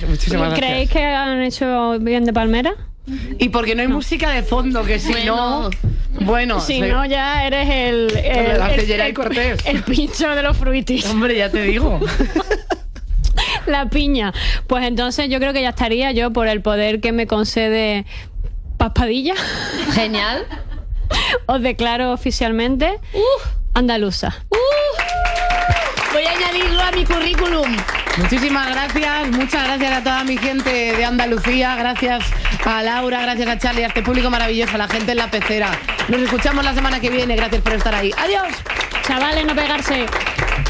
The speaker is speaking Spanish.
Muchísimas gracias. ¿Creéis que han hecho bien de palmera? Y porque no hay música de fondo, que si no... Bueno, si no ya eres el pincho de los fruitis. Hombre, ya te digo. La piña. Pues entonces yo creo que ya estaría yo por el poder que me concede Paspadilla. Genial. Os declaro oficialmente andaluza. Voy a añadirlo a mi currículum. Muchísimas gracias, muchas gracias a toda mi gente de Andalucía, gracias a Laura, gracias a Charlie, a este público maravilloso, a la gente en la pecera. Nos escuchamos la semana que viene, gracias por estar ahí. ¡Adiós! Chavales, no pegarse.